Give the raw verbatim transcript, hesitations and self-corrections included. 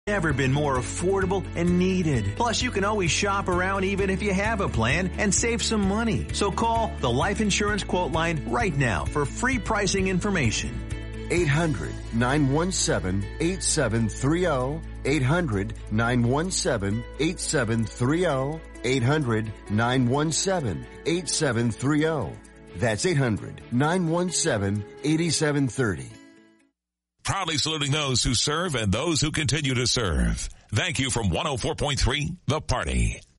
Never been more affordable and needed. Plus, you can always shop around even if you have a plan and save some money. So call the Life Insurance Quote Line right now for free pricing information. eight hundred, nine one seven, eight seven three zero. eight hundred, nine one seven, eight seven three zero. eight hundred, nine one seven, eight seven three zero. That's eight hundred, nine one seven, eight seven three zero. Proudly saluting those who serve and those who continue to serve. Thank you from one oh four point three, The Party.